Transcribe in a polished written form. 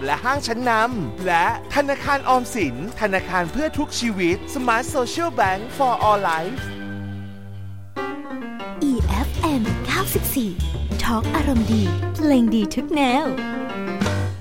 และห้างชั้นนำและธนาคารออมสินธนาคารเพื่อทุกชีวิต Smart Social Bank for All Life EFM 94 Talk อารมณ์ดีเพลงดีทุกแนว